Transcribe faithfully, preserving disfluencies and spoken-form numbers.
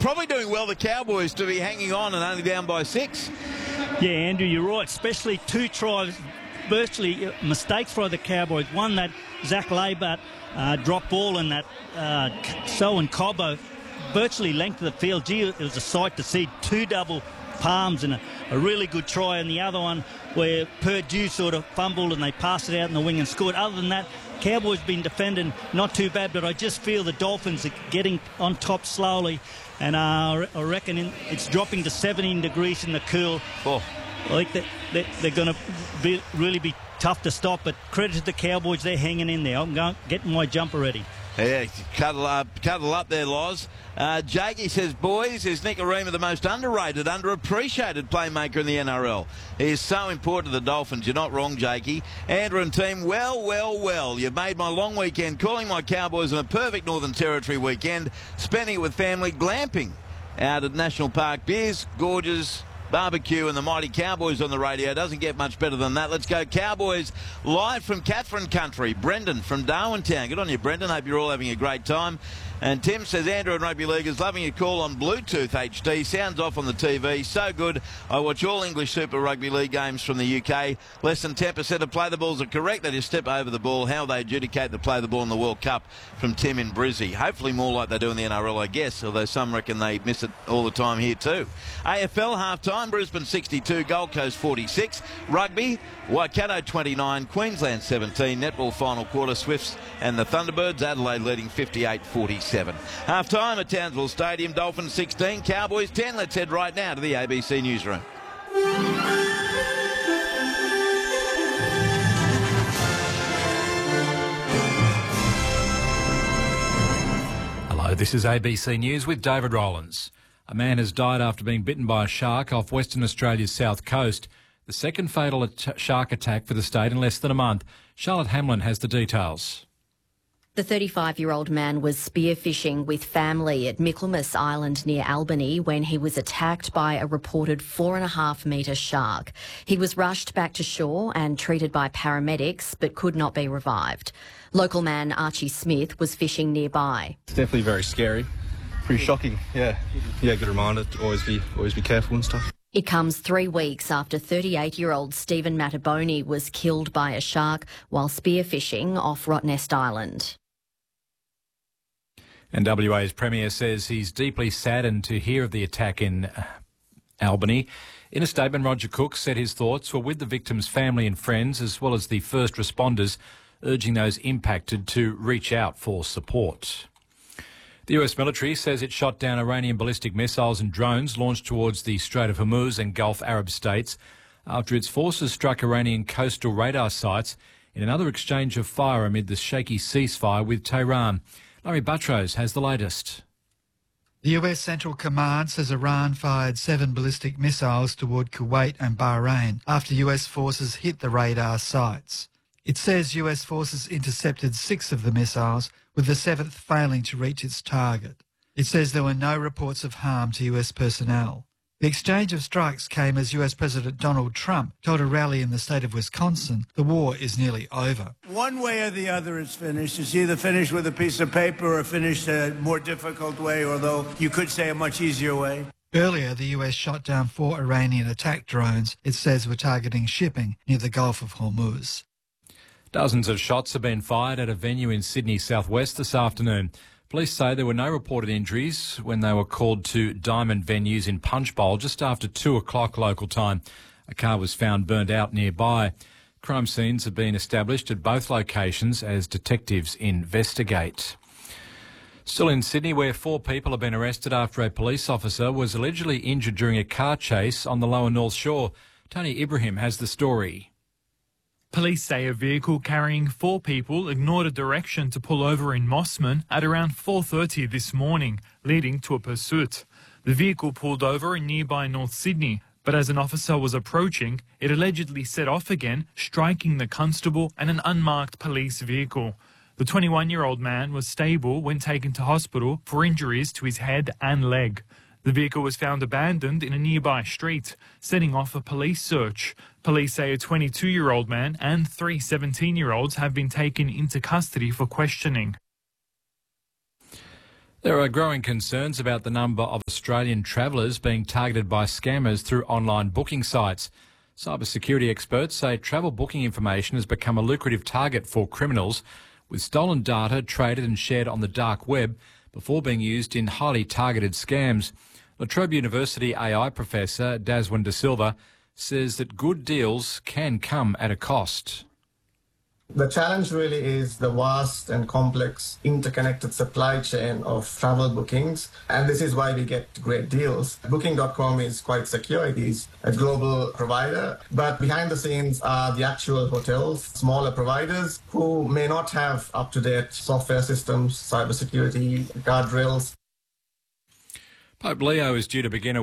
probably doing well, the Cowboys, to be hanging on and only down by six. Yeah, Andrew, you're right. Especially two tries, virtually mistakes by the Cowboys. One, that Zach Labat uh, drop ball, and that uh, Selwyn Cobbo virtually length of the field. Gee, it was a sight to see. Two double palms and a, a really good try. And the other one where Purdue sort of fumbled and they passed it out in the wing and scored. Other than that, Cowboys been defending not too bad, but I just feel the Dolphins are getting on top slowly. And uh, I reckon in, it's dropping to seventeen degrees in the cool. Oh. I think that, that they're going to be, really be tough to stop, but credit to the Cowboys, they're hanging in there. I'm going, getting my jumper ready. Yeah, cuddle up, cuddle up there, Loz. Uh, Jakey says, boys, is Nikorima the most underrated, underappreciated playmaker in the N R L? He is so important to the Dolphins. You're not wrong, Jakey. Andrew and team, well, well, well. You've made my long weekend calling my Cowboys on a perfect Northern Territory weekend, spending it with family, glamping out at National Park Beers, gorgeous barbecue, and the mighty Cowboys on the radio. Doesn't get much better than that. Let's go Cowboys live from Catherine Country. Brendan from Darwintown. Good on you, Brendan. Hope you're all having a great time. And Tim says, Andrew and Rugby League is loving your call on Bluetooth H D. Sounds off on the T V. So good. I watch all English Super Rugby League games from the U K. Less than ten percent of play the balls are correct. They just step over the ball. How they adjudicate the play the ball in the World Cup, from Tim in Brizzy. Hopefully more like they do in the N R L, I guess, although some reckon they miss it all the time here too. A F L half-time, Brisbane sixty-two, Gold Coast forty-six. Rugby, Waikato twenty-nine, Queensland seventeen. Netball final quarter, Swifts and the Thunderbirds. Adelaide leading fifty-eight forty-seven. Half-time at Townsville Stadium, Dolphins sixteen, Cowboys ten. Let's head right now to the A B C newsroom. Hello, this is A B C News with David Rowlands. A man has died after being bitten by a shark off Western Australia's south coast. The second fatal at- shark attack for the state in less than a month. Charlotte Hamlin has the details. The thirty-five-year-old man was spearfishing with family at Michaelmas Island near Albany when he was attacked by a reported four and a half metre shark. He was rushed back to shore and treated by paramedics but could not be revived. Local man Archie Smith was fishing nearby. It's definitely very scary. Pretty shocking, yeah. Yeah, good reminder to always be, always be careful and stuff. It comes three weeks after thirty-eight-year-old Stephen Mataboni was killed by a shark while spearfishing off Rottnest Island. And W A's Premier says he's deeply saddened to hear of the attack in Albany. In a statement, Roger Cook said his thoughts were with the victim's family and friends, as well as the first responders, urging those impacted to reach out for support. The U S military says it shot down Iranian ballistic missiles and drones launched towards the Strait of Hormuz and Gulf Arab states after its forces struck Iranian coastal radar sites in another exchange of fire amid the shaky ceasefire with Tehran. Larry Buttrose has the latest. The U S Central Command says Iran fired seven ballistic missiles toward Kuwait and Bahrain after U S forces hit the radar sites. It says U S forces intercepted six of the missiles, with the seventh failing to reach its target. It says there were no reports of harm to U S personnel. The exchange of strikes came as U S President Donald Trump told a rally in the state of Wisconsin the war is nearly over. One way or the other it's finished. It's either finished with a piece of paper or finished a more difficult way, although you could say a much easier way. Earlier, the U S shot down four Iranian attack drones it says were targeting shipping near the Gulf of Hormuz. Dozens of shots have been fired at a venue in Sydney southwest this afternoon. Police say there were no reported injuries when they were called to Diamond venues in Punchbowl just after two o'clock local time. A car was found burnt out nearby. Crime scenes have been established at both locations as detectives investigate. Still in Sydney, where four people have been arrested after a police officer was allegedly injured during a car chase on the lower North Shore. Tony Ibrahim has the story. Police say a vehicle carrying four people ignored a direction to pull over in Mossman at around four thirty this morning, leading to a pursuit. The vehicle pulled over in nearby North Sydney, but as an officer was approaching, it allegedly set off again, striking the constable and an unmarked police vehicle. The twenty-one-year-old man was stable when taken to hospital for injuries to his head and leg. The vehicle was found abandoned in a nearby street, setting off a police search. Police say a twenty-two-year-old man and three seventeen-year-olds have been taken into custody for questioning. There are growing concerns about the number of Australian travellers being targeted by scammers through online booking sites. Cybersecurity experts say travel booking information has become a lucrative target for criminals, with stolen data traded and shared on the dark web before being used in highly targeted scams. La Trobe University A I professor Daswin De Silva says that good deals can come at a cost. The challenge really is the vast and complex interconnected supply chain of travel bookings, and this is why we get great deals. Booking dot com is quite secure. It is a global provider, but behind the scenes are the actual hotels, smaller providers who may not have up-to-date software systems, cybersecurity, guardrails. Pope Leo is due to begin a